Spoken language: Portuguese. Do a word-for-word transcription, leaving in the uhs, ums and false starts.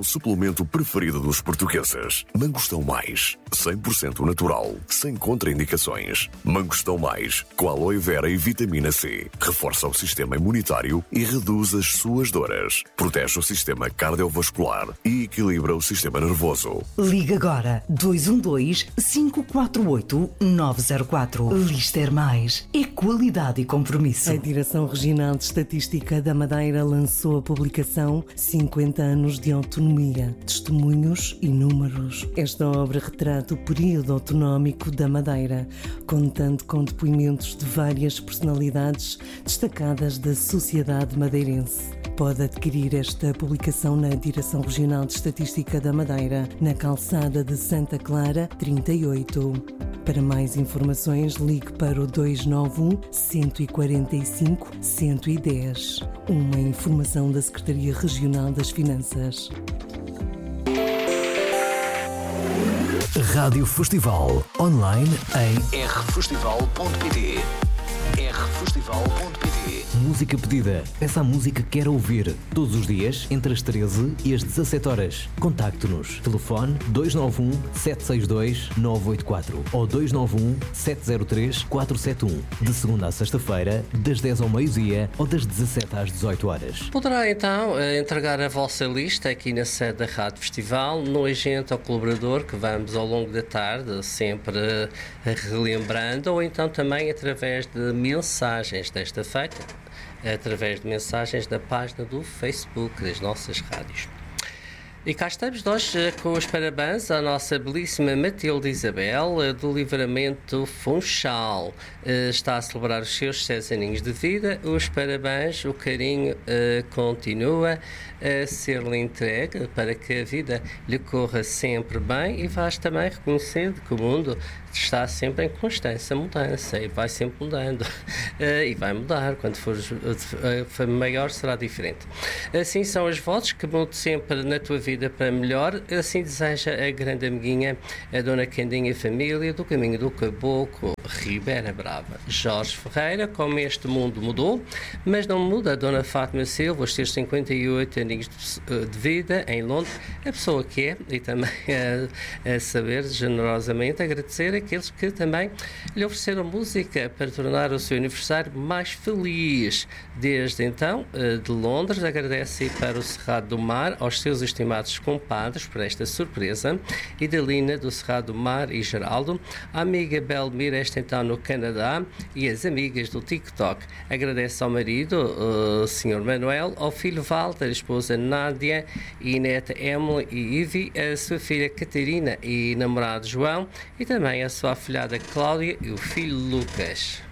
suplemento preferido dos portugueses. Mangostão Mais, cem por cento natural, sem contraindicações. Mangostão Mais, com aloe vera e vitamina C. Reforça o sistema imunitário e reduz as suas dores. Protege o sistema cardiovascular e equilibra o sistema nervoso. Liga agora dois um dois, cinco quatro oito, nove zero quatro. Lister Mais é qualidade e compromisso. A Direção Regional de Estatística da Madeira lançou a publicação cinquenta anos de autonomia, testemunhos e números. Esta obra retrata o período autonómico da Madeira, contando com depoimentos de várias personalidades destacadas da sociedade madeirense. Pode adquirir esta publicação na Direção Regional de Estatística da Madeira, na calçada de Santa Clara, trinta e oito. Para mais informações, ligue para o dois nove um, um quatro cinco, um um zero. Uma informação da Secretaria Regional das Finanças. Rádio Festival, online em r festival ponto p t. r festival ponto p t. Música pedida. Peça a música que quer ouvir. Todos os dias, entre as treze e as dezassete horas. Contacte-nos. Telefone dois nove um, sete seis dois, nove oito quatro ou dois nove um, sete zero três, quatro sete um. De segunda a sexta-feira, das dez ao meio-dia ou das dezassete às dezoito horas. Poderá então entregar a vossa lista aqui na sede da Rádio Festival, no agente ou colaborador que vamos ao longo da tarde sempre relembrando, ou então também através de mensagens desta feita, através de mensagens da página do Facebook das nossas rádios. E cá estamos nós com os parabéns à nossa belíssima Matilde Isabel do Livramento Funchal. Está a celebrar os seus seis aninhos de vida. Os parabéns, o carinho uh, continua a ser-lhe entregue para que a vida lhe corra sempre bem, e vais também reconhecendo que o mundo está sempre em constante mudança e vai sempre mudando uh, e vai mudar. Quando for uh, maior será diferente. Assim são os votos, que mude sempre na tua vida para melhor. Assim deseja a grande amiguinha, a Dona Candinha Família, do Caminho do Caboclo, Ribeira Brava. Jorge Ferreira, como este mundo mudou, mas não muda a Dona Fátima Silva, os seus cinquenta e oito aninhos de, de vida em Londres, a pessoa que é, e também a, a saber generosamente agradecer aqueles que também lhe ofereceram música para tornar o seu aniversário mais feliz. Desde então, de Londres, agradece para o Cerrado do Mar aos seus estimados compadres por esta surpresa, e da Lina do Cerrado do Mar e Geraldo, a amiga Belmira, esta então no Canadá, e as amigas do TikTok. Agradece ao marido, o senhor Manuel, ao filho Walter, a esposa Nádia e neta Emily e Ivy, a sua filha Catarina e namorado João, e também a sua afilhada Cláudia e o filho Lucas.